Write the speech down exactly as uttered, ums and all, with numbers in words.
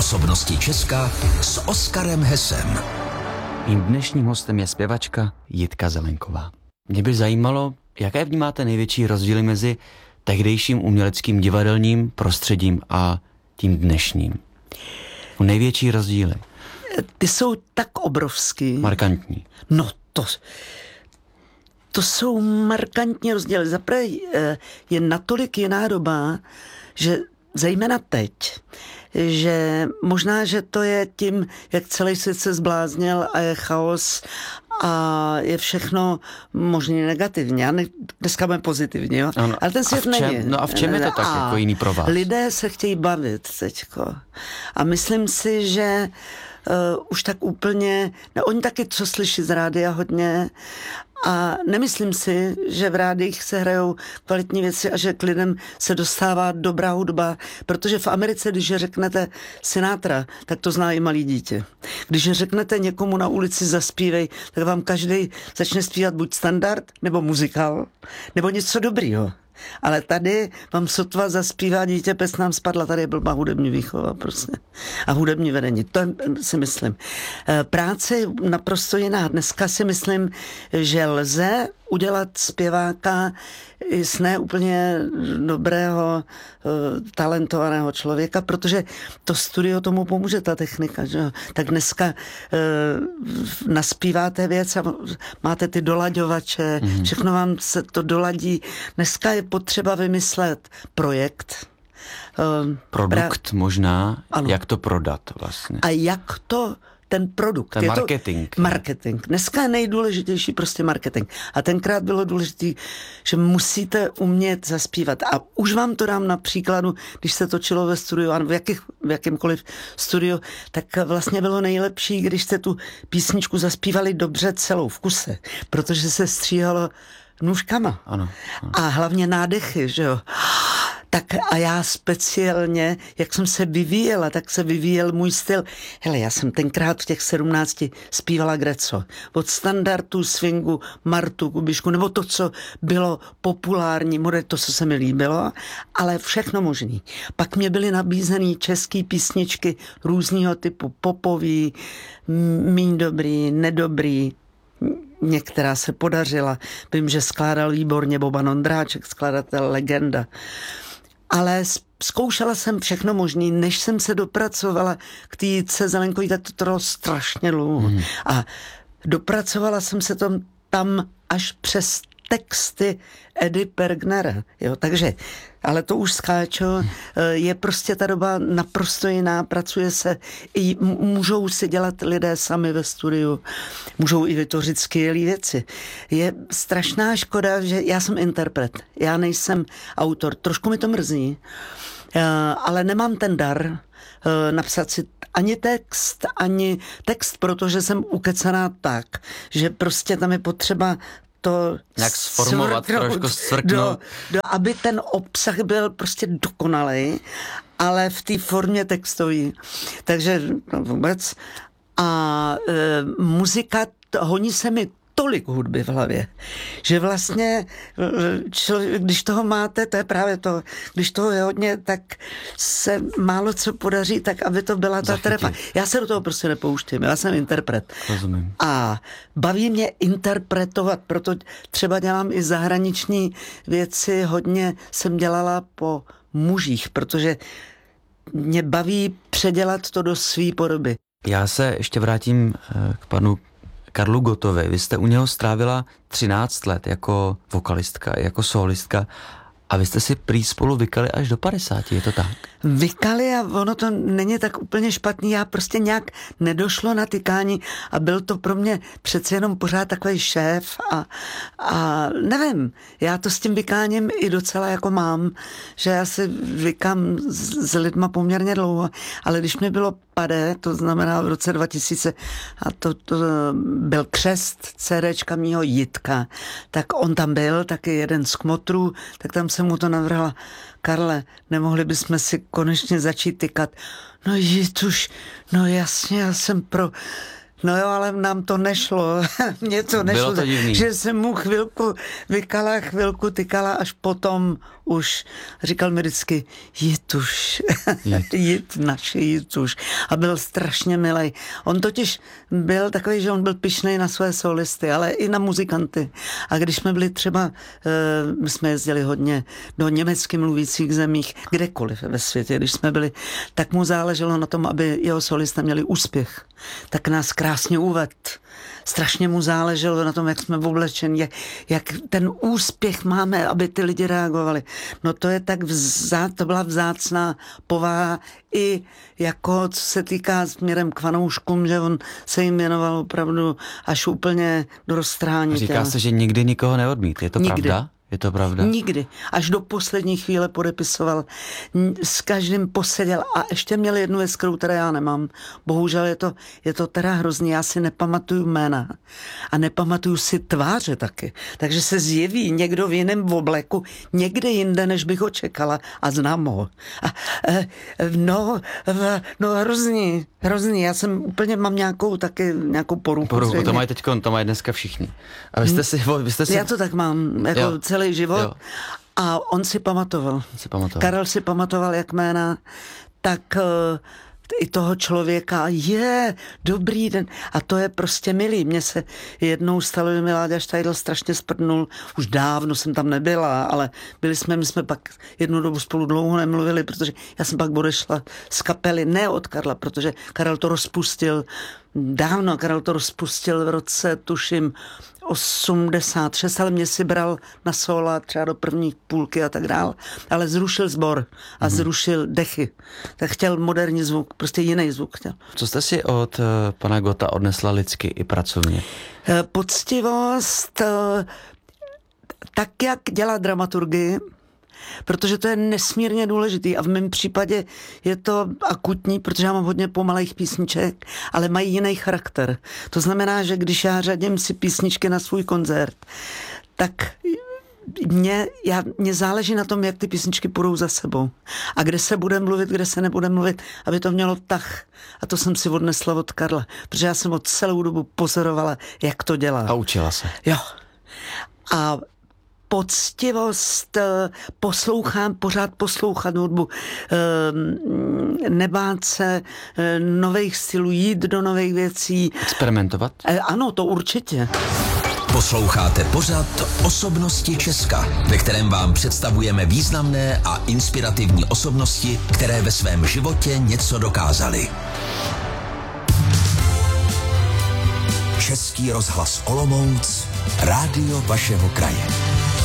Osobnosti Česka s Oskarem Hesem. Mým dnešním hostem je zpěvačka Jitka Zelenková. Mě by zajímalo, jaké vnímáte největší rozdíly mezi tehdejším uměleckým divadelním prostředím a tím dnešním. Největší rozdíly. Ty jsou tak obrovský. Markantní. No to... To jsou markantní rozdíly. Zaprvé je natolik jiná doba, že zejména teď, že možná, že to je tím, jak celý svět se zbláznil a je chaos a je všechno možný negativně. A dneska máme pozitivně, jo? Ano, ale ten svět a v čem, není. No a v čem je to tak a jako jiný pro vás? Lidé se chtějí bavit teďko. A myslím si, že uh, už tak úplně, no, oni taky co slyší z rádia hodně a nemyslím si, že v rádiích se hrajou kvalitní věci a že k lidem se dostává dobrá hudba, protože v Americe, když řeknete Sinatra, tak to zná i malý dítě. Když řeknete někomu na ulici zaspívej, tak vám každý začne zpívat buď standard, nebo muzikál, nebo něco dobrýho. Ale tady vám sotva zaspívá dítě, pes nám spadla, tady je blbá hudební výchova prostě. A hudební vedení, to si myslím. Práce je naprosto jiná. Dneska si myslím, že lze udělat zpěváka z ne úplně dobrého, talentovaného člověka, protože to studio tomu pomůže, ta technika. Že? Tak dneska e, naspíváte věc a máte ty dolaďovače, mm-hmm. všechno vám se to doladí. Dneska je potřeba vymyslet projekt. E, Produkt pra... možná, ano. Jak to prodat vlastně. A jak to ten produkt. Ten je marketing. To marketing. Dneska je nejdůležitější prostě marketing. A tenkrát bylo důležité, že musíte umět zaspívat. A už vám to dám na příkladu, když se točilo ve studiu, a v, jakých, v jakýmkoliv studiu, tak vlastně bylo nejlepší, když jste tu písničku zaspívali dobře celou v kuse, protože se stříhalo nůžkama. Ano, ano. A hlavně nádechy, že jo. Tak a já speciálně, jak jsem se vyvíjela, tak se vyvíjel můj styl. Hele, já jsem tenkrát v těch sedmnácti zpívala greco. Od standardu, swingu, Martu, Kubišku, nebo to, co bylo populární, model, to, co se mi líbilo, ale všechno možný. Pak mě byly nabízený české písničky různého typu, popový, míň dobrý, nedobrý. Některá se podařila. Vím, že skládal výborně Boban Ondráček, skladatel, legenda. Ale zkoušela jsem všechno možný, než jsem se dopracovala k té Jitce Zelenkové, tak to trvalo strašně dlouho. Mm. A dopracovala jsem se tam, tam až přes texty Edy Pergnera. Jo, takže, ale to už skáču, je prostě ta doba naprosto jiná, pracuje se, i můžou si dělat lidé sami ve studiu, můžou i vytvořit skvělé věci. Je strašná škoda, že já jsem interpret, já nejsem autor, trošku mi to mrzí, ale nemám ten dar napsat si ani text, ani text, protože jsem ukecená tak, že prostě tam je potřeba to jak sformovat, trošku svrknout. Do, do, aby ten obsah byl prostě dokonalý, ale v té formě textový. Takže no, vůbec. A e, muzika, to, honí se mi tolik hudby v hlavě, že vlastně, člověk, když toho máte, to je právě to, když toho je hodně, tak se málo co podaří, tak aby to byla ta trefa. Já se do toho prostě nepouštím, já jsem interpret. Rozumím. A baví mě interpretovat, proto třeba dělám i zahraniční věci, hodně jsem dělala po mužích, protože mě baví předělat to do své podoby. Já se ještě vrátím k panu Karlu Gottovi. Vy jste u něho strávila třináct let jako vokalistka, jako solistka a vy jste si prý spolu vykali až do padesáti, je to tak? Vykali a ono to není tak úplně špatný, já prostě nějak nedošlo na tykání a byl to pro mě přece jenom pořád takový šéf a, a nevím, já to s tím vykáním i docela jako mám, že já si vykám s, s lidma poměrně dlouho, ale když mi bylo padé, to znamená v roce dva tisíce a to, to byl křest CDčka mýho Jitka, tak on tam byl, taky jeden z kmotrů, tak tam jsem mu to navrhla: Karle, nemohli bychom si konečně začít tykat? No Jituš, no jasně, já jsem pro... No jo, ale nám to nešlo. Mně to nešlo, to že jsem mu chvilku vykala, chvilku tykala, až potom už. Říkal mi vždycky, jít už, jít, jít naše, jít už. A byl strašně milej. On totiž byl takový, že on byl pyšnej na své solisty, ale i na muzikanty. A když jsme byli třeba, my jsme jezdili hodně do německy mluvících zemích, kdekoliv ve světě, když jsme byli, tak mu záleželo na tom, aby jeho solisté měli úspěch. Tak nás krásně uvedl. Strašně mu záleželo na tom, jak jsme oblečeni, jak, jak ten úspěch máme, aby ty lidi reagovali. No to je tak vzát, to byla vzácná povaha i jako, co se týká směrem k fanouškům, že on se jim věnoval opravdu až úplně do roztrhání. Říká těla. se, že nikdy nikoho neodmít. Je to Nikdy. pravda? Je to pravda? Nikdy. Až do poslední chvíle podepisoval. S každým poseděl a ještě měl jednu věc, kterou teda já nemám. Bohužel je to, je to teda hrozný. Já si nepamatuju jména a nepamatuju si tváře taky. Takže se zjeví někdo v jiném obleku někde jinde, než bych ho čekala a znám ho. A, e, no, no hrozný, hrozný. Já jsem úplně, mám nějakou taky, nějakou poruchu. Poruchu, to mají teďko, to mají dneska všichni. A vy jste si... Vy jste si... Já to tak mám, jako Jo. celý život. Jo. A on si pamatoval. On si pamatoval. Karel si pamatoval jak jména, tak uh, i toho člověka, je, dobrý den. A to je prostě milý. Mně se jednou stalo, že mi Láďa Štajdl strašně sprdnul. Už dávno jsem tam nebyla, ale byli jsme, my jsme pak jednu dobu spolu dlouho nemluvili, protože já jsem pak odešla z kapely, ne od Karla, protože Karel to rozpustil dávno, Karel to rozpustil v roce, tuším, osmdesát šest, ale mě si bral na sola třeba do první půlky a tak dál, ale zrušil sbor a mm. zrušil dechy. Tak chtěl moderní zvuk, prostě jiný zvuk chtěl. Co jste si od uh, pana Gotta odnesla lidsky i pracovně? Poctivost, tak jak dělá dramaturgii, protože to je nesmírně důležitý a v mém případě je to akutní, protože já mám hodně pomalejch písniček, ale mají jiný charakter. To znamená, že když já řadím si písničky na svůj koncert, tak mě, já, mě záleží na tom, jak ty písničky půjdou za sebou. A kde se bude mluvit, kde se nebude mluvit, aby to mělo tah. A to jsem si odnesla od Karla, protože já jsem od celou dobu pozorovala, jak to dělá. A učila se. Jo. A poctivost, poslouchám, pořád poslouchat hudbu, nebát se nových stylů, jít do nových věcí. Experimentovat? Ano, to určitě. Posloucháte pořad Osobnosti Česka, ve kterém vám představujeme významné a inspirativní osobnosti, které ve svém životě něco dokázaly. Český rozhlas Olomouc, rádio vašeho kraje.